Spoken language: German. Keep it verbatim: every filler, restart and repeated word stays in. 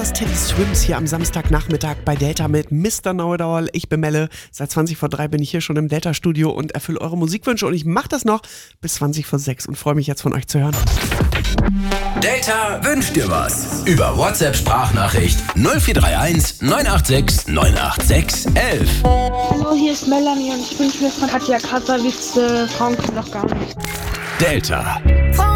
das Teddy Swims hier am Samstagnachmittag bei Delta mit Mister Know-it-all. Ich bin Melle. Seit zwanzig vor drei bin ich hier schon im Delta-Studio und erfülle eure Musikwünsche. Und ich mache das noch bis zwanzig vor sechs und freue mich jetzt von euch zu hören. Delta wünscht dir was. Über WhatsApp-Sprachnachricht null vier drei eins neun acht sechs neun acht sechs eins eins. Hallo, hier ist Melanie und ich wünsche mir von Katja Krasavice, Frauen können doch gar nicht. Delta.